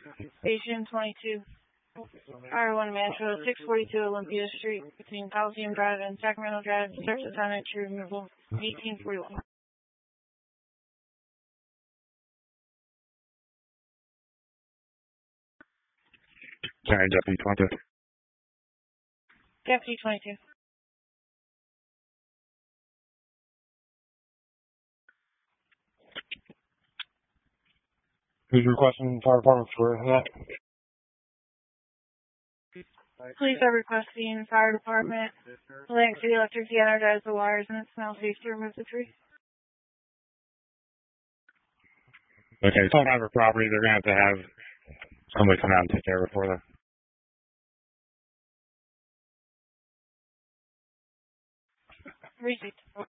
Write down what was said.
Station 22. R1 Metro, 642 Olympia Street, between Coliseum Drive and Sacramento Drive, search assignment to removal, 1841. Sorry, Deputy 22. Deputy 22. Who's requesting fire department for that? Police are requesting fire department, Atlantic City Electric to energize the wires and it's now safe to remove the tree. Okay, so private property, they're going to have somebody come out and take care of it for them. Received.